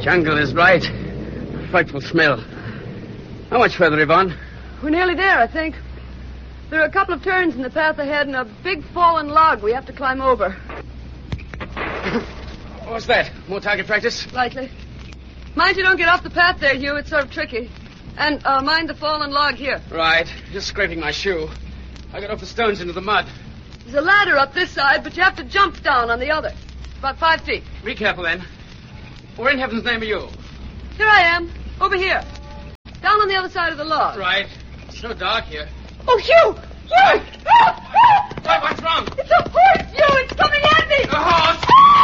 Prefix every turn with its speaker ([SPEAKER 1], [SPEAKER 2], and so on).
[SPEAKER 1] Jungle is right. Frightful smell. How much further, Yvonne?
[SPEAKER 2] We're nearly there, I think. There are a couple of turns in the path ahead and a big fallen log we have to climb over.
[SPEAKER 1] What's that? More target practice?
[SPEAKER 2] Likely. Mind you don't get off the path there, Hugh. It's sort of tricky. And mind the fallen log here.
[SPEAKER 1] Right. Just scraping my shoe. I got off the stones into the mud.
[SPEAKER 2] There's a ladder up this side, but you have to jump down on the other. About 5 feet.
[SPEAKER 1] Be careful, then. Where in heaven's name are you?
[SPEAKER 2] Here I am. Over here. Down on the other side of the log.
[SPEAKER 1] Right. It's so dark here.
[SPEAKER 2] Oh, Hugh! Hugh! Help! Help!
[SPEAKER 1] Why, what's wrong?
[SPEAKER 2] It's a horse, Hugh! It's coming at me!
[SPEAKER 1] A horse!